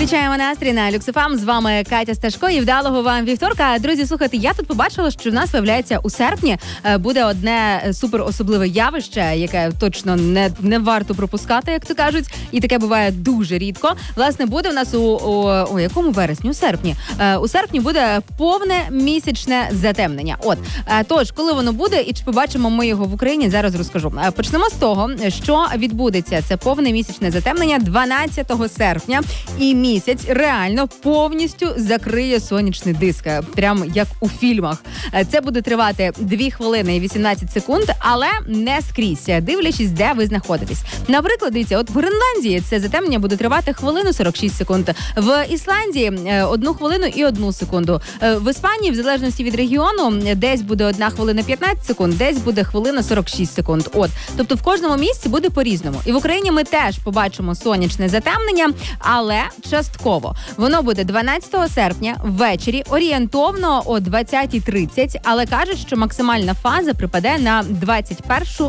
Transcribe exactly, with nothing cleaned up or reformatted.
Підвищаємо настрій на Люкс еф ем. З вами Катя Сташко і вдалого вам вівторка. Друзі, слухайте, я тут побачила, що в нас, виявляється, у серпні буде одне супер особливе явище, яке точно не, не варто пропускати, як то кажуть, і таке буває дуже рідко. Власне, буде в нас у, у, у якому вересні? У серпні. У серпні буде повне місячне затемнення. От, тож, коли воно буде і чи побачимо ми його в Україні, зараз розкажу. Почнемо з того, що відбудеться це повне місячне затемнення дванадцятого серпня, і місяць реально повністю закриє сонячний диск, прям як у фільмах. Це буде тривати дві хвилини і вісімнадцять секунд, але не скрізь, дивлячись, де ви знаходитесь. Наприклад, дивіться, от в Гренландії це затемнення буде тривати хвилину сорок шість секунд, в Ісландії одну хвилину і одну секунду, в Іспанії, в залежності від регіону, десь буде одна хвилина п'ятнадцять секунд, десь буде хвилина сорок шість секунд. От, тобто в кожному місці буде по-різному. І в Україні ми теж побачимо сонячне затемнення, але частково. Воно буде дванадцятого серпня ввечері, орієнтовно о двадцятій тридцять, але кажуть, що максимальна фаза припаде на двадцять першу